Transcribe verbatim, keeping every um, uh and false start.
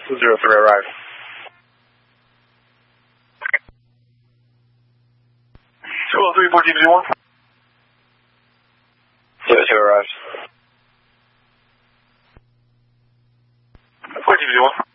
Zero three arrived. Two oh three, four T V one. Zero two arrived. four T V one.